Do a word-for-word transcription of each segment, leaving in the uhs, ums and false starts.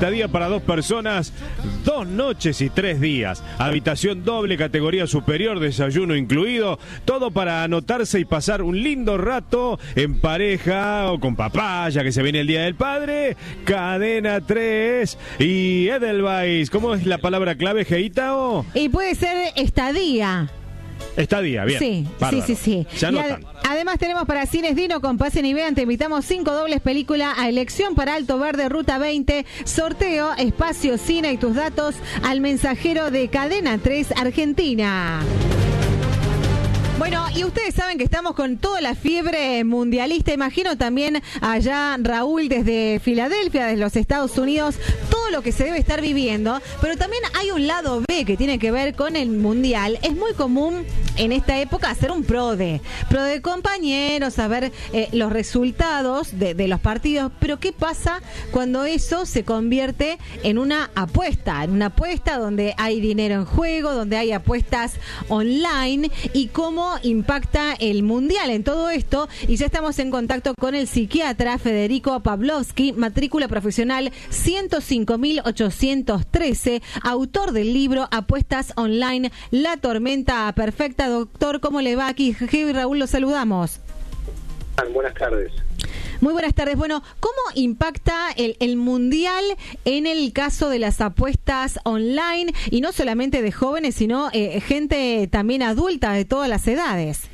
estadía para dos personas, dos noches y tres días. Habitación doble, categoría superior, desayuno incluido. Todo para anotarse y pasar un lindo rato en pareja o con papá, ya que se viene el Día del Padre. Cadena tres y Edelweiss. ¿Cómo es la palabra clave, Geitao? Y puede ser estadía. Estadía, bien. Sí, bárbaro. sí, sí, sí. Se anotan. Ad además tenemos para Cines Dino con Pasen y Vean, te invitamos cinco dobles película a elección para Alto Verde, Ruta veinte, sorteo, espacio, cine y tus datos al mensajero de Cadena tres Argentina. Bueno, y ustedes saben que estamos con toda la fiebre mundialista. Imagino también allá Raúl desde Filadelfia, desde los Estados Unidos, todo lo que se debe estar viviendo. Pero también hay un lado B que tiene que ver con el mundial. Es muy común en esta época hacer un prode. Pro de compañeros, saber eh, los resultados de, de los partidos. Pero ¿qué pasa cuando eso se convierte en una apuesta? En una apuesta donde hay dinero en juego, donde hay apuestas online y cómo impacta el mundial en todo esto. Y ya estamos en contacto con el psiquiatra Federico Pavlovsky, matrícula profesional ciento cinco mil ochocientos trece, autor del libro Apuestas Online, La Tormenta Perfecta. Doctor, ¿cómo le va? Aquí Geo y Raúl los saludamos. Buenas tardes. Muy buenas tardes. Bueno, ¿cómo impacta el, el mundial en el caso de las apuestas online? Y no solamente de jóvenes, sino eh, gente también adulta de todas las edades.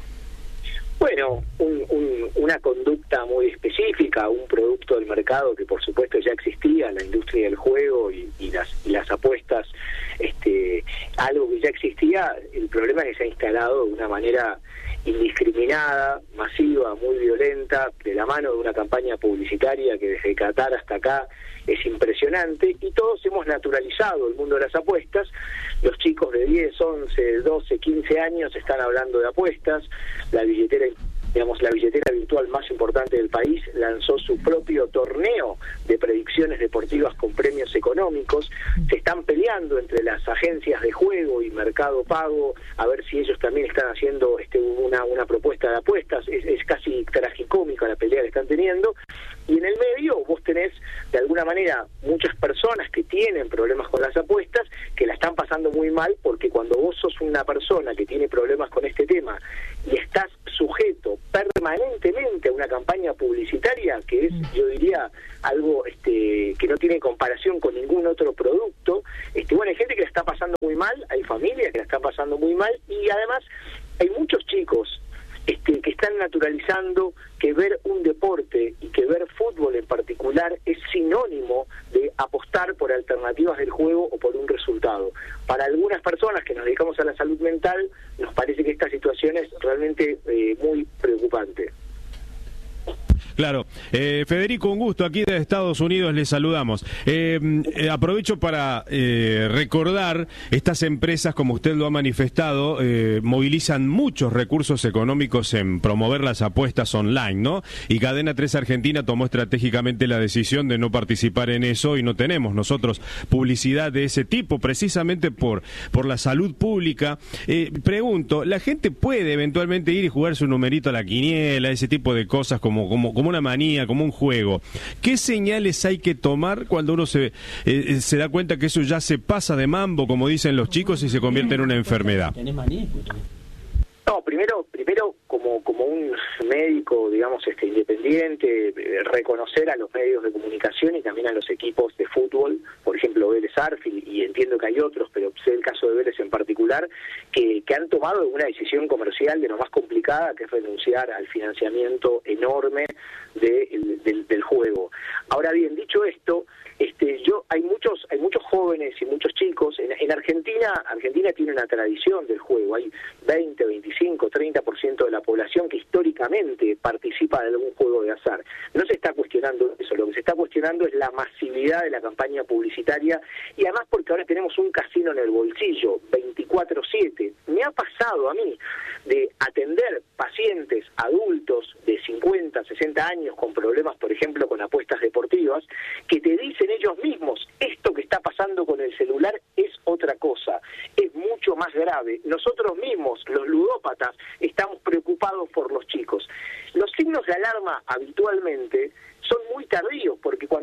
Bueno, un, un, una conducta muy específica, un producto del mercado que por supuesto ya existía, la industria del juego y, y, las, y las apuestas, este, algo que ya existía. El problema es que se ha instalado de una manera indiscriminada, masiva, muy violenta, de la mano de una campaña publicitaria que desde Qatar hasta acá es impresionante, y todos hemos naturalizado el mundo de las apuestas. Los chicos de diez, once, doce, quince años están hablando de apuestas. La billetera, digamos, la billetera virtual más importante del país lanzó su propio torneo de predicciones deportivas con premios económicos. Se están peleando entre las agencias de juego y Mercado Pago a ver si ellos también están haciendo este, una, una propuesta de apuestas. Es, es casi tragicómica la pelea que están teniendo. Y en el medio vos tenés, de alguna manera, muchas personas que tienen problemas con las apuestas, que la están pasando muy mal, porque cuando vos sos una persona que tiene problemas con este tema y estás sujeto permanentemente a una campaña publicitaria, que es, yo diría, algo este, que no tiene comparación con ningún otro producto, este, bueno, hay gente que la está pasando muy mal, hay familias que la están pasando muy mal, y además hay muchos chicos Este, que están naturalizando que ver un deporte y que ver fútbol en particular es sinónimo de apostar por alternativas del juego o por un resultado. Para algunas personas que nos dedicamos a la salud mental, nos parece que esta situación es realmente eh, muy preocupante. Claro. Eh, Federico, un gusto. Aquí de Estados Unidos les saludamos. Eh, eh, aprovecho para eh, recordar, estas empresas, como usted lo ha manifestado, eh, movilizan muchos recursos económicos en promover las apuestas online, ¿no? Y Cadena tres Argentina tomó estratégicamente la decisión de no participar en eso, y no tenemos nosotros publicidad de ese tipo, precisamente por, por la salud pública. Eh, pregunto, ¿la gente puede eventualmente ir y jugar su numerito a la quiniela, ese tipo de cosas como, como, como una manía, como un juego? ¿Qué señales hay que tomar cuando uno se, eh, se da cuenta que eso ya se pasa de mambo, como dicen los chicos, y se convierte en una enfermedad? No, primero, primero como como un médico, digamos, este independiente, eh, reconocer a los medios de comunicación y también a los equipos de fútbol, por ejemplo Vélez Arfield, y entiendo que hay otros, pero sé el caso de Vélez en particular, que, que han tomado una decisión comercial de lo más complicada, que es renunciar al financiamiento enorme de, el, del, del juego. Ahora bien, dicho esto, este, yo hay muchos hay muchos jóvenes y muchos chicos en, en Argentina. Argentina tiene una tradición del juego. Hay veinte, veinticinco, treinta por ciento de la población que históricamente participa de algún juego de azar. No se está cuestionando eso. Lo que se está cuestionando es la masividad de la campaña publicitaria, y además porque ahora tenemos un casino en el bolsillo veinticuatro siete. Me ha pasado a mí de atender pacientes adultos de cincuenta, sesenta años con problemas, por ejemplo, con apuestas deportivas, que te dicen ellos mismos: esto que está pasando con el celular es otra cosa, es mucho más grave. Nosotros mismos, los ludópatas, estamos preocupados por los chicos. Los signos de alarma habitualmente son muy tardíos, porque cuando los chicos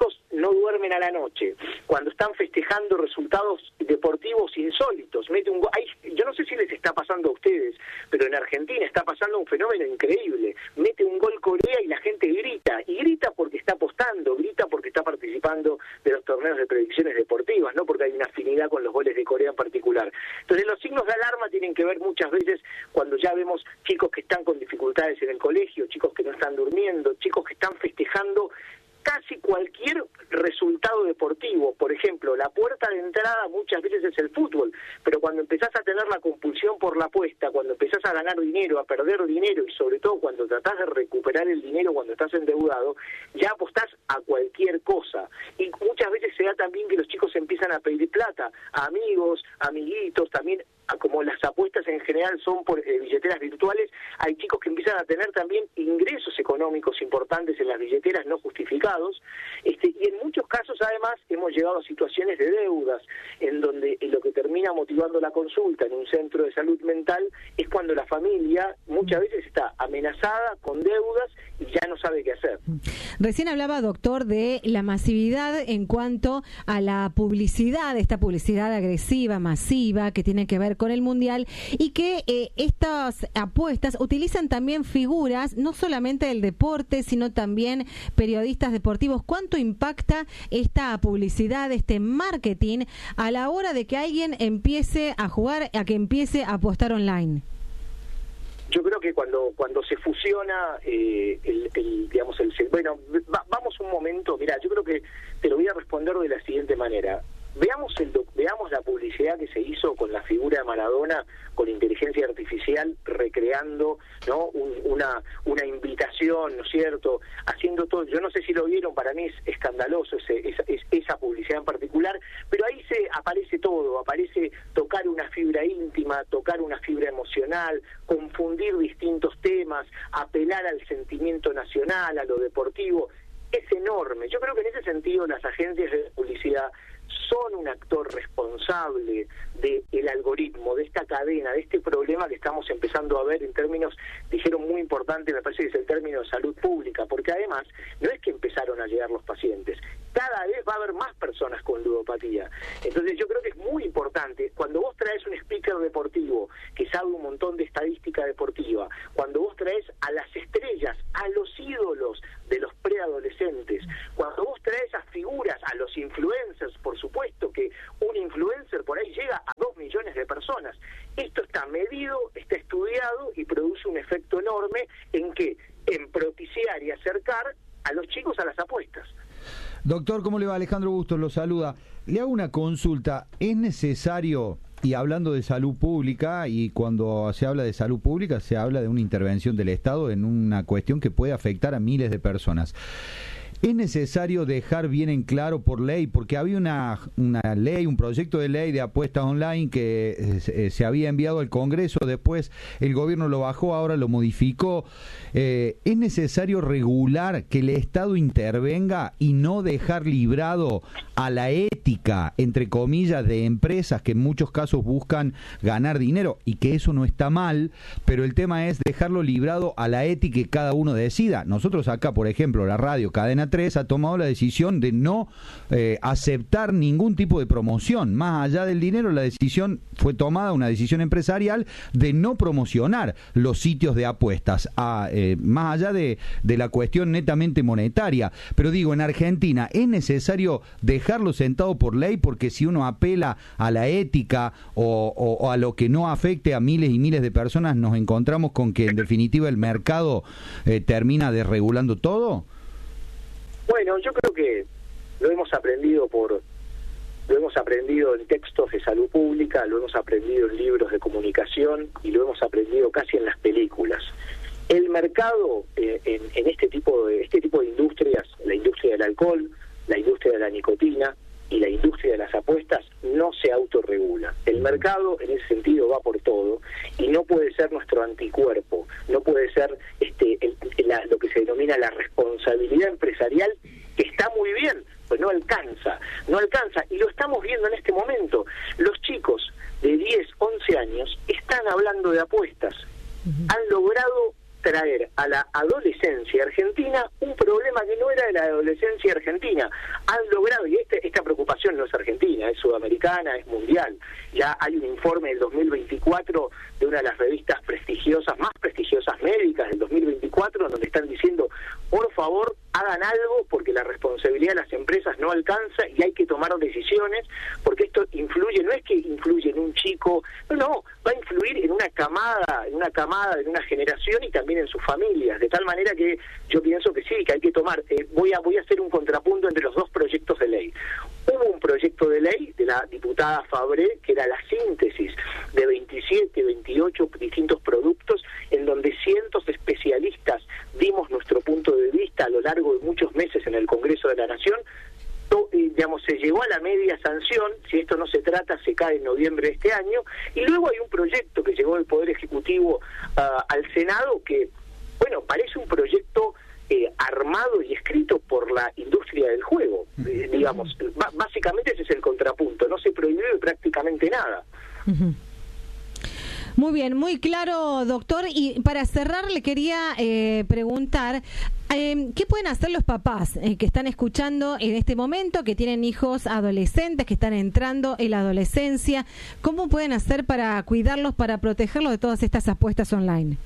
chicos no duermen a la noche, cuando están festejando resultados deportivos insólitos, mete un go- Ay, yo no sé si les está pasando a ustedes, pero en Argentina está pasando un fenómeno increíble, mete un gol Corea y la gente grita, y grita porque está apostando, grita porque está participando de los torneos de predicciones deportivas, no porque hay una afinidad con los goles de Corea en particular. Entonces los signos de alarma tienen que ver muchas veces cuando ya vemos chicos que están con dificultades en el colegio, chicos que no están durmiendo, chicos que están festejando casi cualquier resultado deportivo. Por ejemplo, la puerta de entrada muchas veces es el fútbol, pero cuando empezás a tener la compulsión por la apuesta, cuando empezás a ganar dinero, a perder dinero y sobre todo cuando tratás de recuperar el dinero cuando estás endeudado, ya apostás a cualquier cosa. Y muchas veces se da también que los chicos empiezan a pedir plata a amigos, amiguitos, también a, como las apuestas en general son por eh, billeteras virtuales, hay chicos que empiezan a tener también ingresos económicos importantes en las billeteras no justificados, este, y en muchos casos además hemos llegado a situaciones de deudas, en donde lo que termina motivando la consulta en un centro de salud mental es cuando la familia muchas veces está amenazada con deudas y ya no sabe qué hacer. Recién hablaba, doctor, de la masividad en cuanto a la publicidad, esta publicidad agresiva, masiva, que tiene que ver con el Mundial, y que eh, estas apuestas utilizan también figuras, no solamente del deporte, sino también periodistas deportivos. ¿Cuánto impacta esta publicidad, este marketing, a la hora de que alguien empiece a jugar, a que empiece a apostar online? Yo creo que cuando cuando se fusiona eh, el, el digamos el bueno va, vamos un momento, mira, yo creo que te lo voy a responder de la siguiente manera. Veamos el veamos la publicidad que se hizo con la figura de Maradona con inteligencia artificial, recreando, ¿no?, un, una una invitación, ¿no es cierto?, haciendo todo. Yo no sé si lo vieron, para mí es escandaloso ese, esa, esa publicidad en particular, pero ahí se aparece todo, aparece tocar una fibra íntima, tocar una fibra emocional, confundir distintos temas, apelar al sentimiento nacional, a lo deportivo. Es enorme. Yo creo que en ese sentido las agencias de publicidad son un actor responsable del algoritmo, de esta cadena, de este problema que estamos empezando a ver en términos, dijeron muy importante, me parece que es el término de salud pública, porque además no es que empezaron a llegar los pacientes, cada vez va a haber más personas con ludopatía. Entonces yo creo que es muy importante, cuando vos traes un speaker deportivo que sabe un montón de estadística deportiva, cuando vos traes a las estrellas, a los ídolos de los preadolescentes, cuando vos traes a figuras, a los influencers, por supuesto que un influencer por ahí llega a dos millones de personas. Esto está medido, está estudiado y produce un efecto enorme en que en propiciar y acercar a los chicos a las apuestas. Doctor, ¿cómo le va? Alejandro Bustos lo saluda. Le hago una consulta. ¿Es necesario, y hablando de salud pública, y cuando se habla de salud pública se habla de una intervención del Estado en una cuestión que puede afectar a miles de personas, es necesario dejar bien en claro por ley, porque había una, una ley, un proyecto de ley de apuestas online que eh, se había enviado al Congreso, después el gobierno lo bajó, ahora lo modificó? Eh, ¿es necesario regular, que el Estado intervenga y no dejar librado a la ética, entre comillas, de empresas que en muchos casos buscan ganar dinero, y que eso no está mal, pero el tema es dejarlo librado a la ética que cada uno decida? Nosotros acá, por ejemplo, la radio Cadena tres ha tomado la decisión de no eh, aceptar ningún tipo de promoción. Más allá del dinero, la decisión fue tomada, una decisión empresarial, de no promocionar los sitios de apuestas, a, eh, más allá de, de la cuestión netamente monetaria. Pero digo, en Argentina es necesario dejarlo sentado por ley, porque si uno apela a la ética o, o, o a lo que no afecte a miles y miles de personas, nos encontramos con que en definitiva el mercado eh, termina desregulando todo. Bueno, yo creo que lo hemos aprendido por lo hemos aprendido en textos de salud pública, lo hemos aprendido en libros de comunicación y lo hemos aprendido casi en las películas. El mercado eh, en, en este tipo de este tipo de industrias, la industria del alcohol, la industria de la nicotina y la industria de las apuestas, no se autorregula. El mercado en ese sentido va por todo y no puede ser nuestro anticuerpo, no puede ser este el, la, lo que se denomina la responsabilidad empresarial, que está muy bien, pues no alcanza, no alcanza, y lo estamos viendo en este momento. Los chicos de diez, once años están hablando de apuestas, han logrado traer a la adolescencia argentina un problema que no era de la adolescencia argentina. Han logrado, y este, esta preocupación no es argentina, es sudamericana, es mundial. Ya hay un informe del dos mil veinticuatro de una de las revistas prestigiosas, más prestigiosas médicas del dos mil veinticuatro, donde están diciendo, por favor, hagan algo porque la responsabilidad de las empresas no alcanza y hay que tomar decisiones, porque esto influye, no es que influye en un chico, no, no, va a influir en una camada, en una camada, en una generación y también en sus familias, de tal manera que yo pienso que sí, que hay que tomar, eh, voy a voy a hacer un contrapunto entre los dos proyectos de ley. Hubo un proyecto de ley de la diputada Fabré, que era la síntesis de veintisiete, veintiocho distintos productos, en donde cientos de especialistas dimos nuestro punto de vista a lo largo de muchos meses en el Congreso de la Nación. To, eh, digamos, se llegó a la media sanción, si esto no se trata, se cae en noviembre de este año, y luego hay un proyecto que llegó del Poder Ejecutivo uh, al Senado que, bueno, parece un proyecto Eh, armado y escrito por la industria del juego, eh, digamos, b- básicamente ese es el contrapunto, no se prohíbe prácticamente nada. Uh-huh. Muy bien, muy claro, doctor, y para cerrar le quería eh, preguntar, eh, ¿qué pueden hacer los papás eh, que están escuchando en este momento, que tienen hijos adolescentes, que están entrando en la adolescencia? ¿Cómo pueden hacer para cuidarlos, para protegerlos de todas estas apuestas online?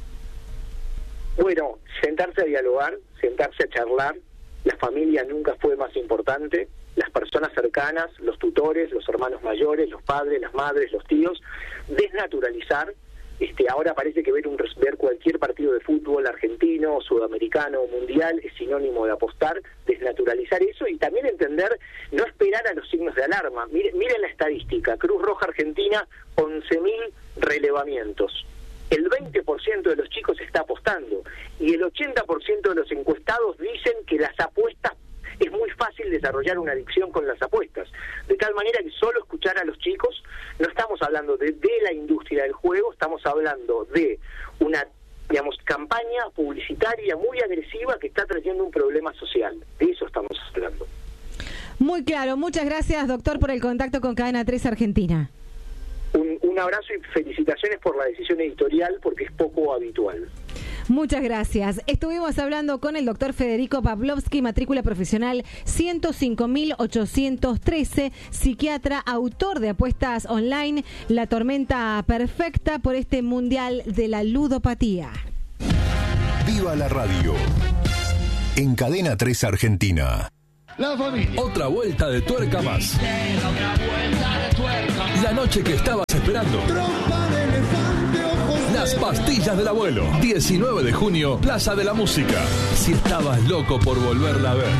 Bueno, sentarse a dialogar, sentarse a charlar. La familia nunca fue más importante. Las personas cercanas, los tutores, los hermanos mayores, los padres, las madres, los tíos, desnaturalizar. Este, ahora parece que ver, un, ver cualquier partido de fútbol argentino, sudamericano, mundial es sinónimo de apostar, desnaturalizar eso y también entender, no esperar a los signos de alarma. Miren, miren la estadística, Cruz Roja Argentina, once mil relevamientos. El veinte por ciento de los chicos está apostando y el ochenta por ciento de los encuestados dicen que las apuestas, es muy fácil desarrollar una adicción con las apuestas, de tal manera que solo escuchar a los chicos, no estamos hablando de, de la industria del juego, estamos hablando de una, digamos, campaña publicitaria muy agresiva que está trayendo un problema social, de eso estamos hablando. Muy claro, muchas gracias, doctor, por el contacto con Cadena tres Argentina. Un, un abrazo y felicitaciones por la decisión editorial porque es poco habitual. Muchas gracias. Estuvimos hablando con el doctor Federico Pavlovsky, matrícula profesional ciento cinco mil ochocientos trece, psiquiatra, autor de Apuestas Online, La Tormenta Perfecta, por este Mundial de la Ludopatía. Viva la radio. En Cadena tres Argentina. La familia. Otra vuelta de tuerca más. La noche que estabas esperando. Las pastillas del abuelo. diecinueve de junio, Plaza de la Música. Si estabas loco por volverla a ver.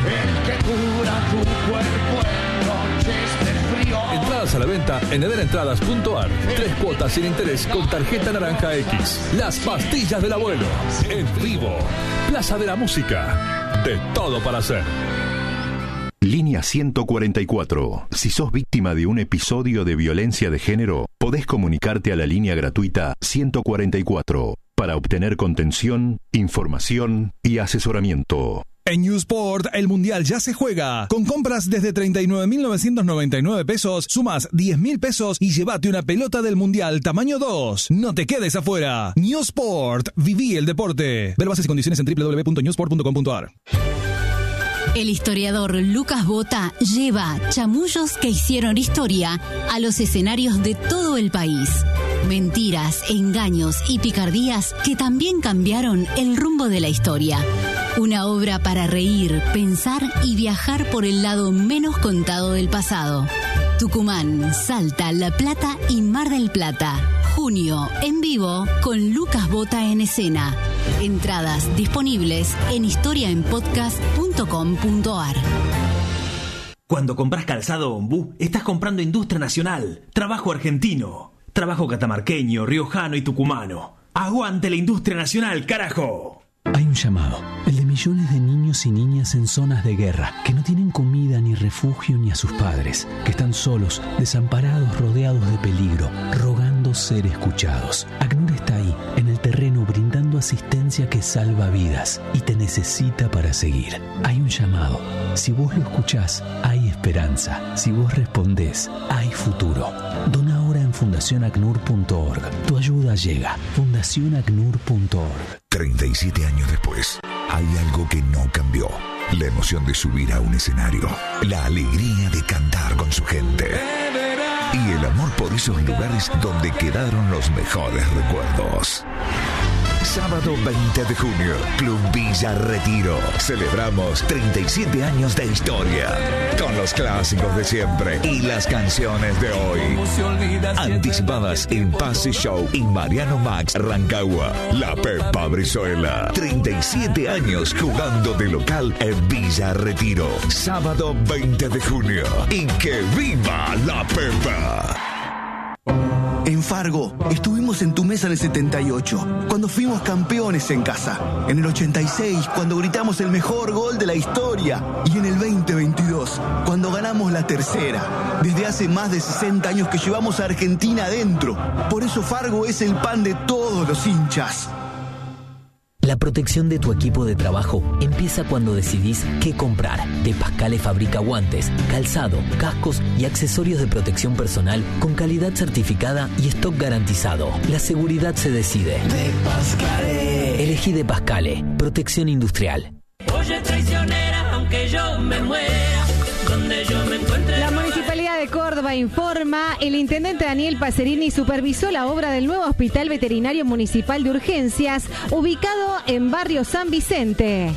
Entradas a la venta en eden entradas punto a r. Tres cuotas sin interés con tarjeta naranja X. Las pastillas del abuelo. En vivo. Plaza de la Música. De todo para hacer. Línea ciento cuarenta y cuatro. Si sos víctima de un episodio de violencia de género, podés comunicarte a la línea gratuita ciento cuarenta y cuatro para obtener contención, información y asesoramiento. En Newsport, el Mundial ya se juega. Con compras desde treinta y nueve mil novecientos noventa y nueve pesos, sumas diez mil pesos y llévate una pelota del Mundial tamaño dos. No te quedes afuera. Newsport, viví el deporte. Ver bases y condiciones en doble u doble u doble u punto newsport punto com punto a r. El historiador Lucas Bota lleva chamullos que hicieron historia a los escenarios de todo el país. Mentiras, engaños y picardías que también cambiaron el rumbo de la historia. Una obra para reír, pensar y viajar por el lado menos contado del pasado. Tucumán, Salta, La Plata y Mar del Plata. Junio, en vivo, con Lucas Bota en escena. Entradas disponibles en historia en podcast punto com punto a r. Cuando compras calzado Ombú, estás comprando industria nacional, trabajo argentino, trabajo catamarqueño, riojano y tucumano. ¡Aguante la industria nacional, carajo! Hay un llamado, el de millones de niños y niñas en zonas de guerra, que no tienen comida ni refugio ni a sus padres, que están solos, desamparados, rodeados de peligro, rogando ser escuchados. ACNUR está ahí, en el terreno, brindando asistencia que salva vidas y te necesita para seguir. Hay un llamado. Si vos lo escuchás, hay esperanza. Si vos respondés, hay futuro. Dona ahora en fundación acnur punto org. Tu ayuda llega. fundación acnur punto org. treinta y siete años después, hay algo que no cambió. La emoción de subir a un escenario. La alegría de cantar con su gente. Y el amor por esos lugares donde quedaron los mejores recuerdos. Sábado veinte de junio, Club Villa Retiro. Celebramos treinta y siete años de historia. Con los clásicos de siempre y las canciones de hoy. Anticipadas en Pase Show y Mariano Max Rancagua. La Pepa Brizuela. treinta y siete años jugando de local en Villa Retiro. Sábado veinte de junio. Y que viva la Pepa. En Fargo, estuvimos en tu mesa en el setenta y ocho, cuando fuimos campeones en casa. En el ochenta y seis, cuando gritamos el mejor gol de la historia. Y en el veinte veintidós, cuando ganamos la tercera. Desde hace más de sesenta años que llevamos a Argentina adentro. Por eso Fargo es el pan de todos los hinchas. La protección de tu equipo de trabajo empieza cuando decidís qué comprar. De Pascale fabrica guantes, calzado, cascos y accesorios de protección personal con calidad certificada y stock garantizado. La seguridad se decide. De Pascale. Elegí De Pascale. Protección industrial. Oye, traicionera, aunque yo me muera, donde yo me encuentre. La Municipalidad de Córdoba informa, el intendente Daniel Pacerini supervisó la obra del nuevo Hospital Veterinario Municipal de Urgencias, ubicado en barrio San Vicente.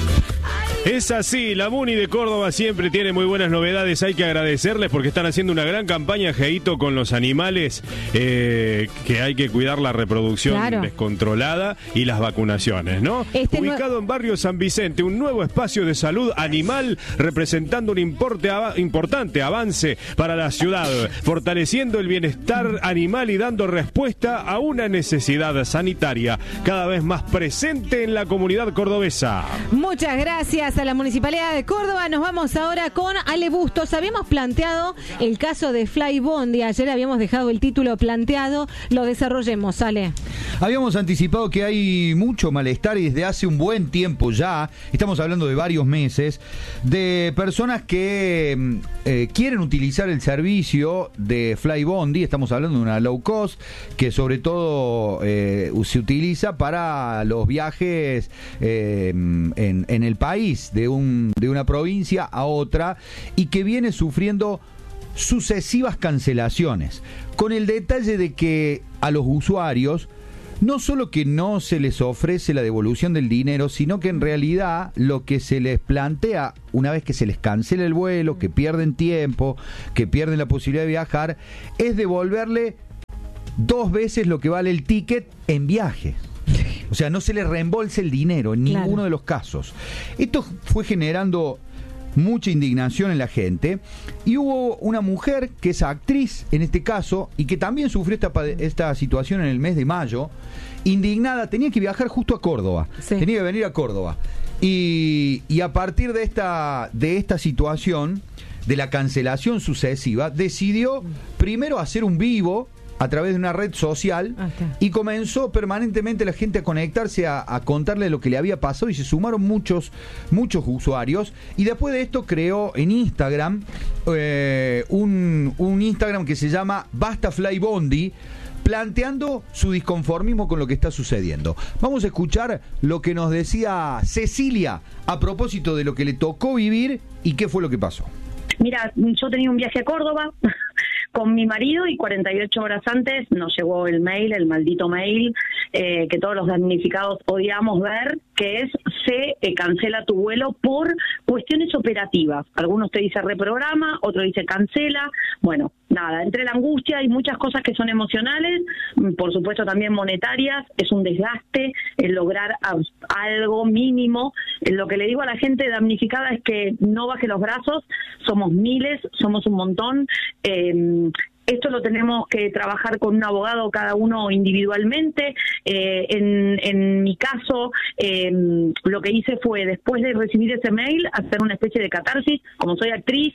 Es así, la Muni de Córdoba siempre tiene muy buenas novedades, hay que agradecerles porque están haciendo una gran campaña, Geito, con los animales, eh, que hay que cuidar la reproducción claro. descontrolada y las vacunaciones, ¿no? Este Ubicado no... en barrio San Vicente, un nuevo espacio de salud animal representando un importe, av- importante avance para la ciudad, fortaleciendo el bienestar animal y dando respuesta a una necesidad sanitaria cada vez más presente en la comunidad cordobesa. Muchas gracias a la Municipalidad de Córdoba. Nos vamos ahora con Ale Bustos. Habíamos planteado el caso de Fly Bondi. Ayer habíamos dejado el título planteado. Lo desarrollemos, Ale. Habíamos anticipado que hay mucho malestar y desde hace un buen tiempo ya, estamos hablando de varios meses, de personas que eh, quieren utilizar el servicio de Fly Bondi. Estamos hablando de una low cost que sobre todo eh, se utiliza para los viajes eh, en, en el país. De, un, de una provincia a otra y que viene sufriendo sucesivas cancelaciones, con el detalle de que a los usuarios no solo que no se les ofrece la devolución del dinero, sino que en realidad lo que se les plantea una vez que se les cancela el vuelo, que pierden tiempo, que pierden la posibilidad de viajar, es devolverle dos veces lo que vale el ticket en viaje. O sea, no se le reembolsa el dinero en ninguno claro. de los casos. Esto fue generando mucha indignación en la gente y hubo una mujer que es actriz en este caso y que también sufrió esta, esta situación en el mes de mayo, indignada, tenía que viajar justo a Córdoba, sí. tenía que venir a Córdoba y, y a partir de esta, de esta situación, de la cancelación sucesiva, decidió primero hacer un vivo a través de una red social okay. y comenzó permanentemente la gente a conectarse, a, a contarle lo que le había pasado y se sumaron muchos muchos usuarios y después de esto creó en Instagram eh, un, un Instagram que se llama Basta Fly Bondi, planteando su disconformismo con lo que está sucediendo. Vamos a escuchar lo que nos decía Cecilia a propósito de lo que le tocó vivir y qué fue lo que pasó. Mira, yo tenía un viaje a Córdoba con mi marido y cuarenta y ocho horas antes nos llegó el mail, el maldito mail, eh, que todos los damnificados odiamos ver, que es se eh, cancela tu vuelo por cuestiones operativas. Algunos te dicen reprograma, otro dice cancela. Bueno, nada, entre la angustia y muchas cosas que son emocionales, por supuesto también monetarias, es un desgaste el lograr algo mínimo. Lo que le digo a la gente damnificada es que no baje los brazos, somos miles, somos un montón. Eh, Esto lo tenemos que trabajar con un abogado cada uno individualmente. Eh, en, en mi caso, eh, lo que hice fue, después de recibir ese mail, hacer una especie de catarsis. Como soy actriz,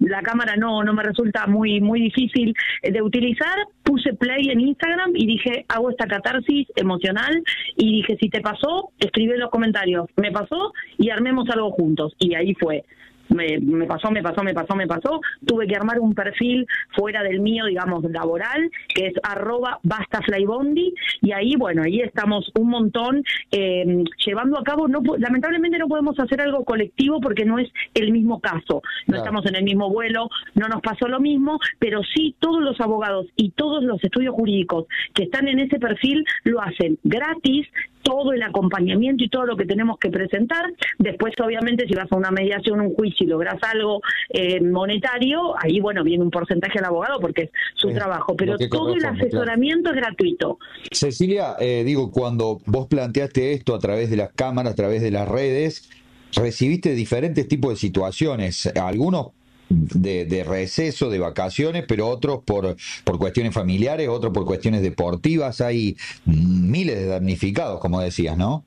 la cámara no no me resulta muy muy difícil de utilizar, puse play en Instagram y dije, hago esta catarsis emocional, y dije, si te pasó, escribe en los comentarios, me pasó, y armemos algo juntos. Y ahí fue. Me, me pasó, me pasó, me pasó, me pasó. Tuve que armar un perfil fuera del mío, digamos, laboral, que es arroba bastaflybondi, y ahí, bueno, ahí estamos un montón eh, llevando a cabo. No, lamentablemente no podemos hacer algo colectivo porque no es el mismo caso. No claro. estamos en el mismo vuelo, no nos pasó lo mismo, pero sí todos los abogados y todos los estudios jurídicos que están en ese perfil lo hacen gratis, todo el acompañamiento y todo lo que tenemos que presentar. Después, obviamente, si vas a una mediación, un juicio y logras algo eh, monetario, ahí, bueno, viene un porcentaje al abogado porque es su es trabajo, pero todo el asesoramiento claro. es gratuito. Cecilia, eh, digo, cuando vos planteaste esto a través de las cámaras, a través de las redes, recibiste diferentes tipos de situaciones, algunos De, de receso, de vacaciones, pero otros por, por cuestiones familiares, otros por cuestiones deportivas. Hay miles de damnificados, como decías, ¿no?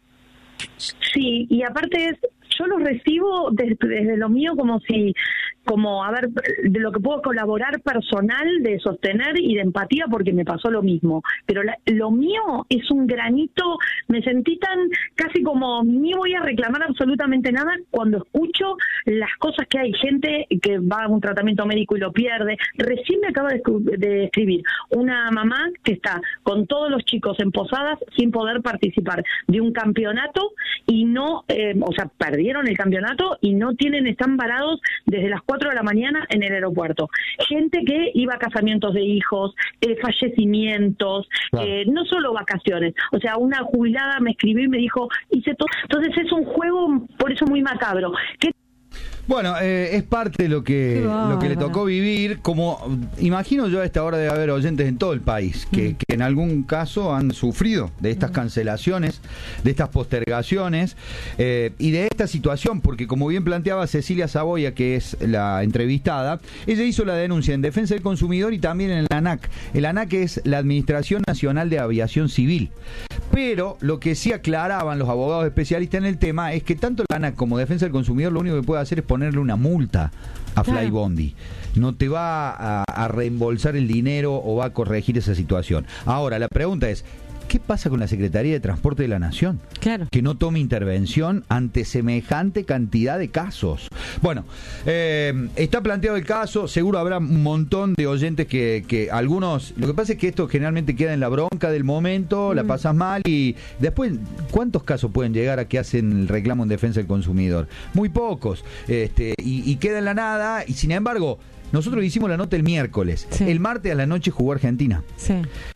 Sí, y aparte es, yo lo recibo desde, desde lo mío como si, como, a ver, de lo que puedo colaborar personal, de sostener y de empatía, porque me pasó lo mismo. Pero la, lo mío es un granito, me sentí tan, casi como, ni voy a reclamar absolutamente nada cuando escucho las cosas que hay. Gente que va a un tratamiento médico y lo pierde. Recién me acaba de, de escribir una mamá que está con todos los chicos en Posadas sin poder participar de un campeonato y no, eh, o sea, perdieron el campeonato y no tienen, están varados desde las cuatro de la mañana en el aeropuerto. Gente que iba a casamientos de hijos, eh, fallecimientos, claro. eh, no solo vacaciones. O sea, una jubilada me escribió y me dijo, hice todo. Entonces es un juego, por eso muy macabro. ¿Qué? Bueno, eh, es parte de lo que lo que le tocó vivir. Como imagino yo, a esta hora de haber oyentes en todo el país que, mm. que en algún caso han sufrido de estas cancelaciones, de estas postergaciones eh, y de esta situación, porque como bien planteaba Cecilia Saboya, que es la entrevistada, ella hizo la denuncia en defensa del consumidor y también en la ANAC. El ANAC es la Administración Nacional de Aviación Civil. Pero lo que sí aclaraban los abogados especialistas en el tema es que tanto la ANAC como Defensa del Consumidor lo único que puede hacer es ponerle una multa a claro. Flybondi. No te va a, a reembolsar el dinero o va a corregir esa situación. Ahora, la pregunta es, ¿qué pasa con la Secretaría de Transporte de la Nación? Claro. Que no tome intervención ante semejante cantidad de casos. Bueno, eh, está planteado el caso, seguro habrá un montón de oyentes que, que algunos... Lo que pasa es que esto generalmente queda en la bronca del momento, mm. la pasas mal y después, ¿cuántos casos pueden llegar a que hacen el reclamo en defensa del consumidor? Muy pocos. Este, y, y queda en la nada, y sin embargo, nosotros hicimos la nota el miércoles. Sí. El martes a la noche jugó Argentina. Sí.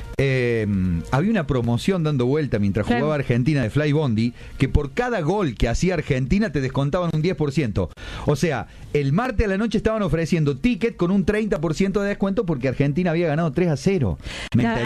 Eh, había una promoción dando vuelta mientras claro. jugaba Argentina de Flybondi, que por cada gol que hacía Argentina te descontaban un diez por ciento. O sea, el martes a la noche estaban ofreciendo ticket con un treinta por ciento de descuento porque Argentina había ganado tres a cero. ¿Me claro,